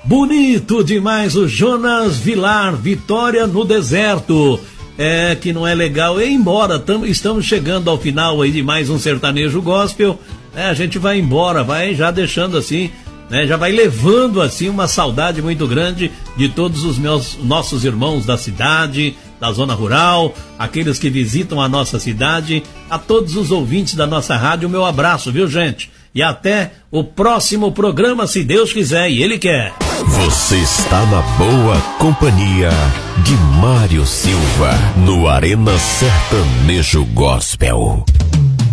Bonito demais o Jonas Vilar, Vitória no Deserto. É que não é legal ir embora, estamos chegando ao final aí de mais um sertanejo gospel, né? A gente vai embora, vai já deixando assim, né? Já vai levando assim uma saudade muito grande de todos os nossos irmãos da cidade, da zona rural, aqueles que visitam a nossa cidade, a todos os ouvintes da nossa rádio, o meu abraço, viu, gente? E até o próximo programa, se Deus quiser e Ele quer. Você está na boa companhia de Mário Silva, no Arena Sertanejo Gospel.